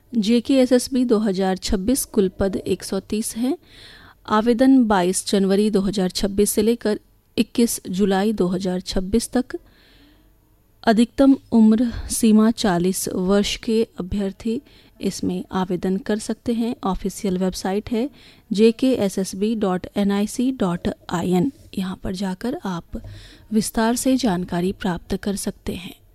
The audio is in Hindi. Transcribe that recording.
JKSSB 2026 कुल पद 130 हैं। आवेदन 22 जनवरी 2026 से लेकर 21 जुलाई 2026 तक। अधिकतम उम्र सीमा 40 वर्ष के अभ्यर्थी इसमें आवेदन कर सकते हैं। ऑफिशियल वेबसाइट है jkssb.nic.in। यहाँ पर जाकर आप विस्तार से जानकारी प्राप्त कर सकते हैं।